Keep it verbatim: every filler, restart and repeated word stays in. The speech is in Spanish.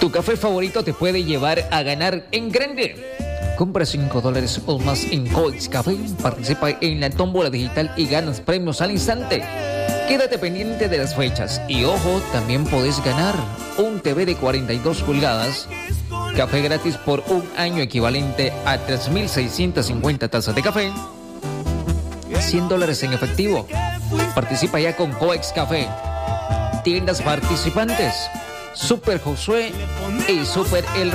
Tu café favorito te puede llevar a ganar en grande. Compra cinco dólares o más en Coex Café, participa en la tómbola digital y ganas premios al instante. Quédate pendiente de las fechas y ojo, también podés ganar un T V de cuarenta y dos pulgadas, café gratis por un año equivalente a tres mil seiscientas cincuenta tazas de café, cien dólares en efectivo. Participa ya con Coex Café. Tiendas participantes: Super Josué y Super El